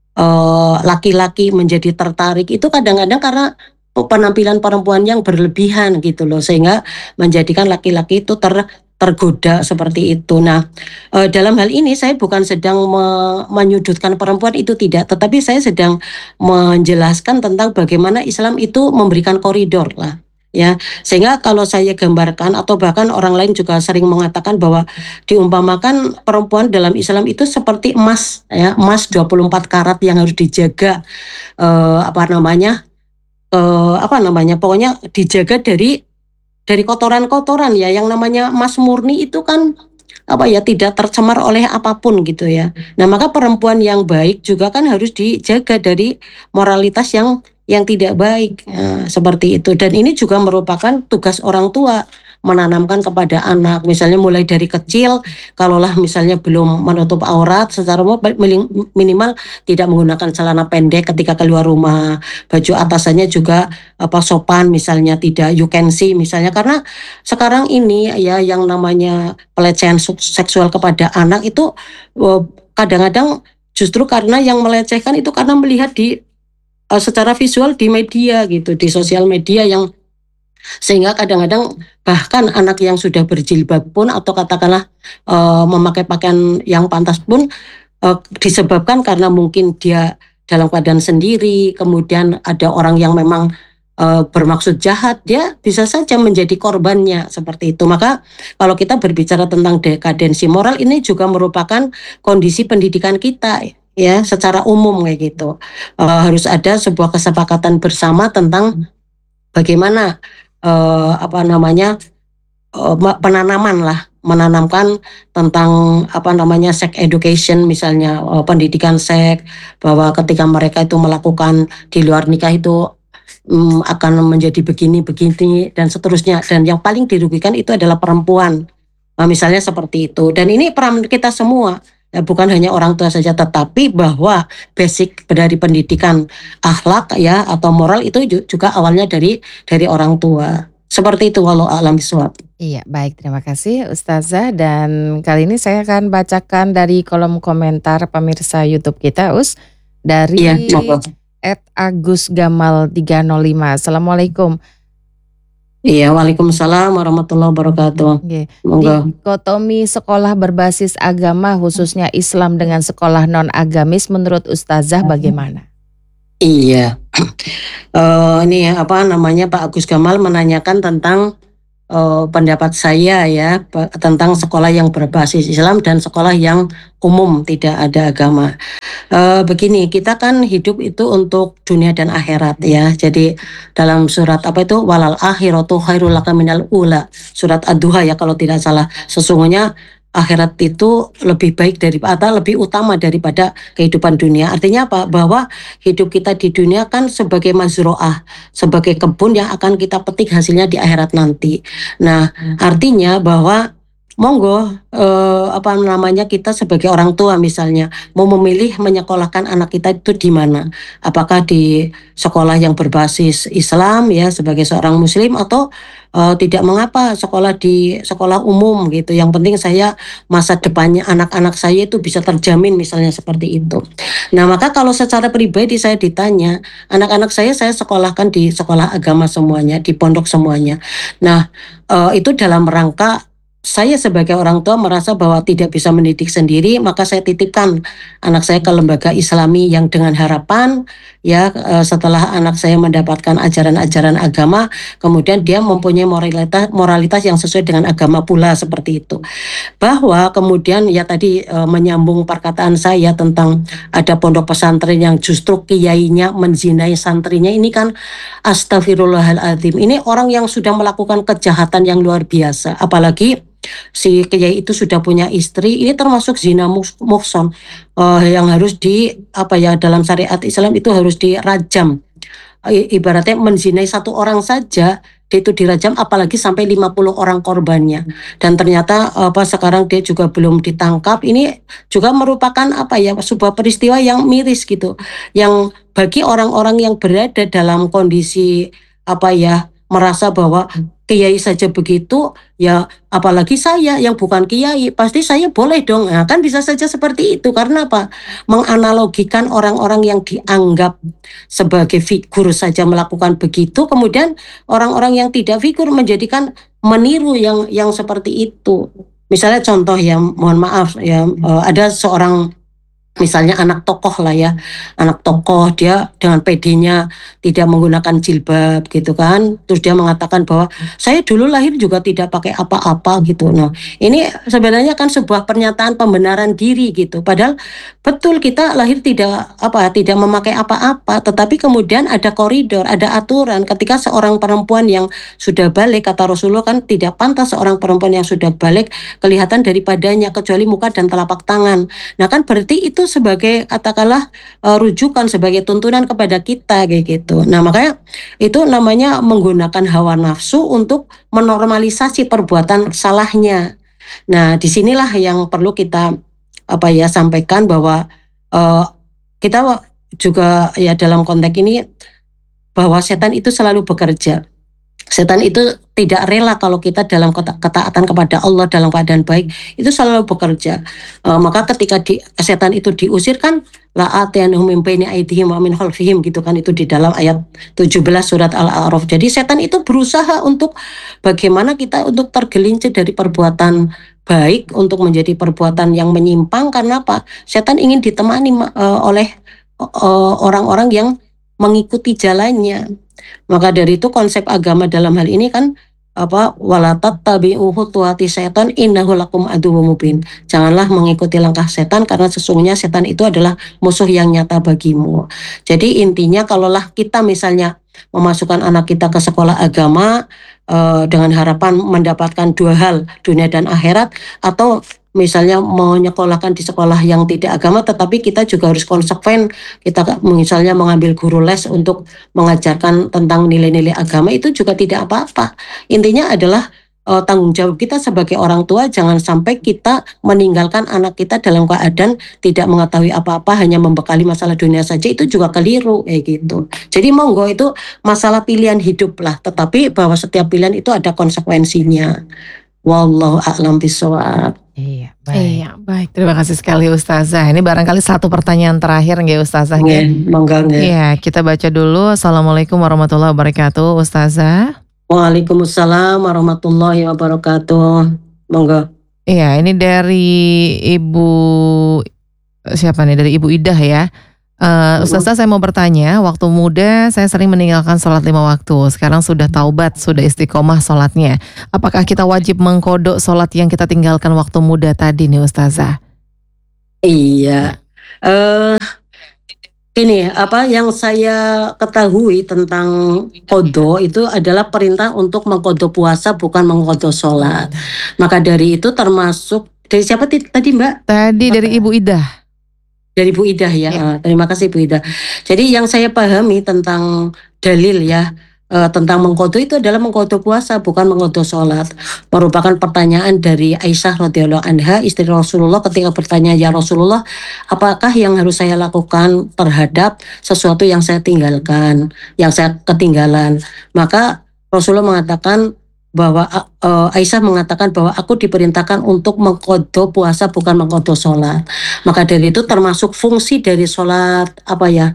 Uh, laki-laki menjadi tertarik, itu kadang-kadang karena penampilan perempuan yang berlebihan gitu loh, sehingga menjadikan laki-laki itu ter, tergoda seperti itu. Nah, uh, dalam hal ini saya bukan sedang me- menyudutkan perempuan, itu tidak, tetapi saya sedang menjelaskan tentang bagaimana Islam itu memberikan koridor lah. Ya, sehingga kalau saya gambarkan atau bahkan orang lain juga sering mengatakan bahwa diumpamakan perempuan dalam Islam itu seperti emas ya, emas dua puluh empat karat yang harus dijaga eh, apa namanya eh, apa namanya pokoknya dijaga dari dari kotoran-kotoran ya, yang namanya emas murni itu kan apa ya tidak tercemar oleh apapun gitu ya. Nah, maka perempuan yang baik juga kan harus dijaga dari moralitas yang yang tidak baik, nah, seperti itu. Dan ini juga merupakan tugas orang tua menanamkan kepada anak, misalnya mulai dari kecil, kalaulah misalnya belum menutup aurat secara minimal tidak menggunakan celana pendek ketika keluar rumah, baju atasannya juga apa sopan misalnya, tidak you can see misalnya, karena sekarang ini ya yang namanya pelecehan seksual kepada anak itu kadang-kadang justru karena yang melecehkan itu karena melihat di uh, secara visual di media gitu, di sosial media, yang sehingga kadang-kadang bahkan anak yang sudah berjilbab pun atau katakanlah uh, memakai pakaian yang pantas pun uh, disebabkan karena mungkin dia dalam keadaan sendiri, kemudian ada orang yang memang uh, bermaksud jahat, dia bisa saja menjadi korbannya seperti itu. Maka kalau kita berbicara tentang dekadensi moral, ini juga merupakan kondisi pendidikan kita ya secara umum kayak gitu. Uh, harus ada sebuah kesepakatan bersama tentang bagaimana uh, apa namanya uh, penanaman lah, menanamkan tentang apa namanya sex education, misalnya uh, pendidikan seks, bahwa ketika mereka itu melakukan di luar nikah itu um, akan menjadi begini-begini dan seterusnya, dan yang paling dirugikan itu adalah perempuan, nah, misalnya seperti itu. Dan ini peran kita semua, ya, bukan hanya orang tua saja, tetapi bahwa basic dari pendidikan akhlak ya atau moral itu juga awalnya dari dari orang tua. Seperti itu, walau a'lam bishawab. Iya, baik, terima kasih Ustazah. Dan kali ini saya akan bacakan dari kolom komentar pemirsa YouTube kita, Us, dari Iya, et agus gamal tiga nol lima. Assalamualaikum. Iya, waalaikumsalam warahmatullahi wabarakatuh. Oke. Dikotomi sekolah berbasis agama khususnya Islam dengan sekolah non agamis menurut Ustazah bagaimana? Iya, uh, ini apa namanya Pak Agus Gamal menanyakan tentang uh, pendapat saya ya tentang sekolah yang berbasis Islam dan sekolah yang umum tidak ada agama. Uh, begini, kita kan hidup itu untuk dunia dan akhirat ya. Jadi dalam surat apa itu walal akhiratu khairul laka minal ula, surat Ad-Duha ya kalau tidak salah. Sesungguhnya akhirat itu lebih baik daripada lebih utama daripada kehidupan dunia. Artinya apa? Bahwa hidup kita di dunia kan sebagai mazroah, sebagai kebun yang akan kita petik hasilnya di akhirat nanti. Nah, artinya bahwa monggo eh, apa namanya kita sebagai orang tua misalnya mau memilih menyekolahkan anak kita itu di mana? Apakah di sekolah yang berbasis Islam ya sebagai seorang muslim, atau eh, tidak mengapa sekolah di sekolah umum gitu. Yang penting saya masa depannya anak-anak saya itu bisa terjamin misalnya seperti itu. Nah, maka kalau secara pribadi saya ditanya, anak-anak saya saya sekolahkan di sekolah agama semuanya, di pondok semuanya. Nah, eh, itu dalam rangka saya sebagai orang tua merasa bahwa tidak bisa mendidik sendiri, maka saya titipkan anak saya ke lembaga Islami yang dengan harapan ya setelah anak saya mendapatkan ajaran-ajaran agama, kemudian dia mempunyai moralitas moralitas yang sesuai dengan agama pula seperti itu. Bahwa kemudian ya tadi e, menyambung perkataan saya tentang ada pondok pesantren yang justru kiainya menzinai santrinya, ini kan astagfirullahaladzim. Ini orang yang sudah melakukan kejahatan yang luar biasa, apalagi si kiai itu sudah punya istri, ini termasuk zina muhson uh, yang harus di apa ya dalam syariat Islam itu harus dirajam. I, ibaratnya menzinai satu orang saja dia itu dirajam, apalagi sampai lima puluh orang korbannya. Dan ternyata apa sekarang dia juga belum ditangkap. Ini juga merupakan apa ya sebuah peristiwa yang miris gitu, yang bagi orang-orang yang berada dalam kondisi apa ya merasa bahwa kiai saja begitu, ya apalagi saya yang bukan kiai, pasti saya boleh dong. Nah, kan bisa saja seperti itu. Karena apa? Menganalogikan orang-orang yang dianggap sebagai figur saja melakukan begitu, kemudian orang-orang yang tidak figur menjadikan meniru yang yang seperti itu. Misalnya contoh ya, mohon maaf ya, ada seorang misalnya anak tokoh lah ya, anak tokoh dia dengan pedenya tidak menggunakan jilbab gitu kan, terus dia mengatakan bahwa saya dulu lahir juga tidak pakai apa-apa gitu. Nah, ini sebenarnya kan sebuah pernyataan pembenaran diri gitu. Padahal betul kita lahir tidak apa tidak memakai apa-apa, tetapi kemudian ada koridor, ada aturan. Ketika seorang perempuan yang sudah balik, kata Rasulullah kan tidak pantas seorang perempuan yang sudah balik kelihatan daripadanya kecuali muka dan telapak tangan. Nah, kan berarti itu sebagai katakanlah uh, rujukan, sebagai tuntunan kepada kita kayak gitu. Nah, makanya itu namanya menggunakan hawa nafsu untuk menormalisasi perbuatan salahnya. Nah, disinilah yang perlu kita apa ya sampaikan bahwa uh, kita juga ya dalam konteks ini bahwa setan itu selalu bekerja. Setan itu tidak rela kalau kita dalam ketaatan kepada Allah dalam keadaan baik, itu selalu bekerja. E, maka ketika di, setan itu diusir kan la atyanhum min baini aydihim wa min khalfihim gitu kan, itu di dalam ayat tujuh belas surat Al-A'raf. Jadi setan itu berusaha untuk bagaimana kita untuk tergelincir dari perbuatan baik untuk menjadi perbuatan yang menyimpang. Karena apa? Setan ingin ditemani uh, oleh uh, orang-orang yang mengikuti jalannya. Maka dari itu konsep agama dalam hal ini kan apa wala tattabi'u khutuwati syaitan innahu lakum aduwwum mubin. Janganlah mengikuti langkah setan karena sesungguhnya setan itu adalah musuh yang nyata bagimu. Jadi intinya kalaulah kita misalnya memasukkan anak kita ke sekolah agama uh, dengan harapan mendapatkan dua hal, dunia dan akhirat, atau misalnya mau nyekolahkan di sekolah yang tidak agama, tetapi kita juga harus konsekuen. Kita misalnya mengambil guru les untuk mengajarkan tentang nilai-nilai agama, itu juga tidak apa-apa. Intinya adalah uh, tanggung jawab kita sebagai orang tua, jangan sampai kita meninggalkan anak kita dalam keadaan tidak mengetahui apa-apa, hanya membekali masalah dunia saja, itu juga keliru kayak gitu. Jadi monggo, itu masalah pilihan hidup lah, tetapi bahwa setiap pilihan itu ada konsekuensinya. Wallahu a'lam bishawab. Iya, baik. Iya, baik. Terima kasih sekali Ustazah. Ini barangkali satu pertanyaan terakhir nggih Ustazah nggih? Nggih, monggo nggih. Iya, kita baca dulu. Assalamualaikum warahmatullahi wabarakatuh, Ustazah. Waalaikumsalam warahmatullahi wabarakatuh. Monggo. Iya, ini dari Ibu siapa nih? Dari Ibu Idah ya. Uh, Ustazah, saya mau bertanya, waktu muda saya sering meninggalkan sholat lima waktu. Sekarang sudah taubat, sudah istiqomah sholatnya. Apakah kita wajib mengkodok sholat yang kita tinggalkan waktu muda tadi nih Ustazah? Iya. Uh, ini apa yang saya ketahui tentang kodo itu adalah perintah untuk mengkodo puasa, bukan mengkodo sholat. Maka dari itu termasuk dari siapa tadi Mbak? Tadi dari Ibu Idah. Dari Bu Idah ya, ya. Terima kasih Bu Idah. Jadi yang saya pahami tentang dalil ya, uh, tentang mengkodo itu adalah mengkodo puasa, bukan mengkodo sholat. Merupakan pertanyaan dari Aisyah radhiyallahu anha, istri Rasulullah, ketika bertanya, ya Rasulullah, apakah yang harus saya lakukan terhadap sesuatu yang saya tinggalkan, yang saya ketinggalan? Maka Rasulullah mengatakan bahwa uh, Aisyah mengatakan bahwa aku diperintahkan untuk mengkodo puasa, bukan mengkodo sholat. Maka dari itu termasuk fungsi dari sholat apa ya,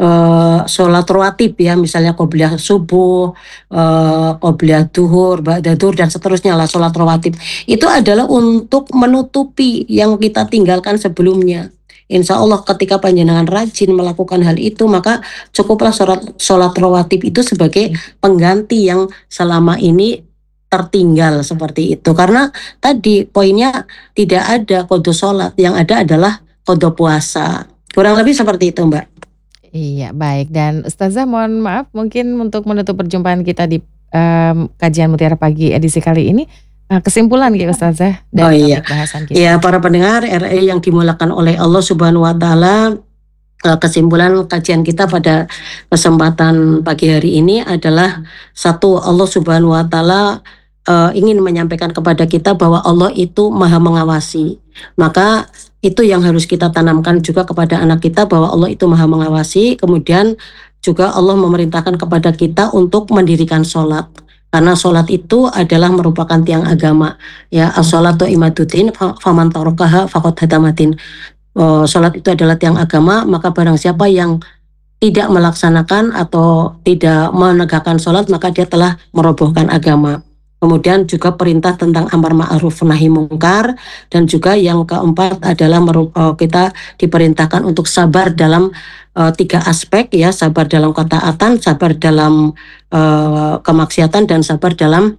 uh, sholat rawatib ya, misalnya qobliyah subuh, uh, qobliyah duhur, ba'da duhur dan seterusnya lah, sholat rawatib itu adalah untuk menutupi yang kita tinggalkan sebelumnya. Insya Allah ketika panjenengan rajin melakukan hal itu, maka cukuplah sholat, sholat rawatib itu sebagai pengganti yang selama ini tertinggal seperti itu. Karena tadi poinnya tidak ada kodo sholat, yang ada adalah kodo puasa. Kurang lebih seperti itu Mbak. Iya, baik. Dan Ustazah mohon maaf, mungkin untuk menutup perjumpaan kita di um, kajian Mutiara Pagi edisi kali ini, uh, kesimpulan gitu Ustazah dari oh, iya. bahasan kita. Iya, para pendengar R E yang dimulakan oleh Allah Subhanahu wa taala, kesimpulan kajian kita pada kesempatan pagi hari ini adalah satu, Allah Subhanahu wa taala uh, ingin menyampaikan kepada kita bahwa Allah itu Maha mengawasi. Maka itu yang harus kita tanamkan juga kepada anak kita, bahwa Allah itu Maha mengawasi. Kemudian juga Allah memerintahkan kepada kita untuk mendirikan sholat, karena sholat itu adalah merupakan tiang agama ya. As-sholatu imaduddin faman tarakaha faqad hadamatin. Uh, sholat itu adalah tiang agama, maka barang siapa yang tidak melaksanakan atau tidak menegakkan sholat, maka dia telah merobohkan agama. Kemudian juga perintah tentang amar ma'ruf nahi mungkar, dan juga yang keempat adalah uh, kita diperintahkan untuk sabar dalam uh, tiga aspek ya, sabar dalam ketaatan, sabar dalam uh, kemaksiatan, dan sabar dalam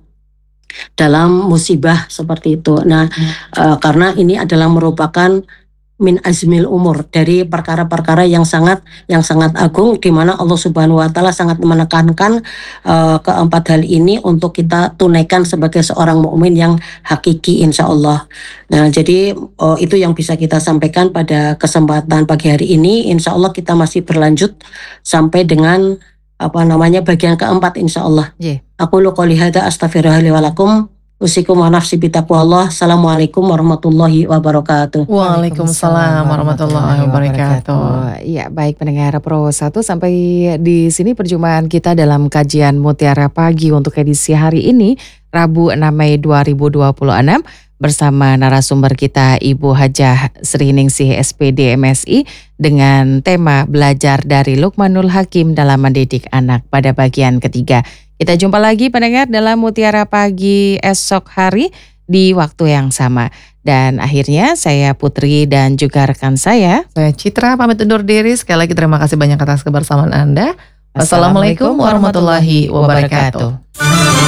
dalam musibah seperti itu. Nah, uh, karena ini adalah merupakan min azmil umur, dari perkara-perkara yang sangat yang sangat agung, di mana Allah Subhanahu wa taala sangat menekankan uh, keempat hal ini untuk kita tunaikan sebagai seorang mukmin yang hakiki insyaallah. Nah, jadi uh, itu yang bisa kita sampaikan pada kesempatan pagi hari ini. Insyaallah kita masih berlanjut sampai dengan apa namanya bagian keempat insyaallah. Yeah. Aku lu qouli hadza astaghfirullahi wa lakum. Usikum wa nafsi bitaqwallah. Assalamualaikum warahmatullahi wabarakatuh. Waalaikumsalam warahmatullahi wabarakatuh. Ya, baik pendengar Pro satu, sampai di sini perjumpaan kita dalam kajian Mutiara Pagi untuk edisi hari ini, Rabu enam Mei dua ribu dua puluh enam, bersama narasumber kita Ibu Hajah Sriningsih S P D M S I dengan tema belajar dari Luqmanul Hakim dalam mendidik anak pada bagian ketiga. Kita jumpa lagi pendengar dalam Mutiara Pagi esok hari di waktu yang sama. Dan akhirnya saya Putri dan juga rekan saya, saya Citra pamit undur diri. Sekali lagi terima kasih banyak atas kebersamaan Anda. Wassalamualaikum warahmatullahi wabarakatuh.